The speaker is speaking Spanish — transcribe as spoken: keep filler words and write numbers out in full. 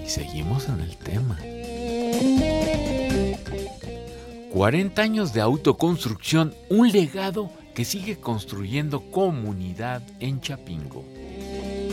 seguimos en el tema. cuarenta años de autoconstrucción, un legado que sigue construyendo comunidad en Chapingo.